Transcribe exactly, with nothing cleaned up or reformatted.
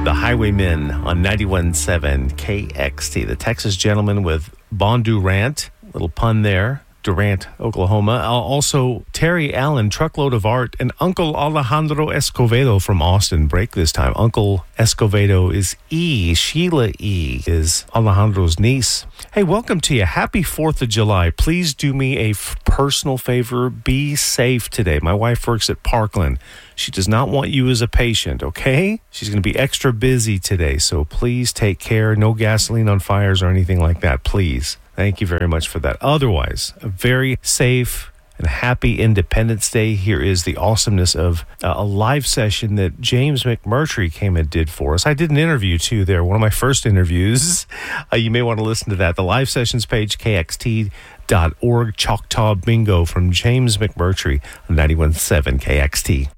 The Highwaymen on ninety-one point seven K X T. The Texas Gentleman with Bondurant. Little pun there. Durant, Oklahoma. Also, Terry Allen, Truckload of Art, and Uncle Alejandro Escovedo from Austin. Break this time. Uncle Escovedo is E. Sheila E. is Alejandro's niece. Hey, welcome to you. Happy fourth of July. Please do me a f- personal favor. Be safe today. My wife works at Parkland. She does not want you as a patient, okay? She's going to be extra busy today, so please take care. No gasoline on fires or anything like that, please. Thank you very much for that. Otherwise, a very safe and happy Independence Day. Here is the awesomeness of uh, a live session that James McMurtry came and did for us. I did an interview, too, there, one of my first interviews. Uh, you may want to listen to that. The live sessions page, K X T dot org, Choctaw Bingo from James McMurtry on ninety-one point seven K X T.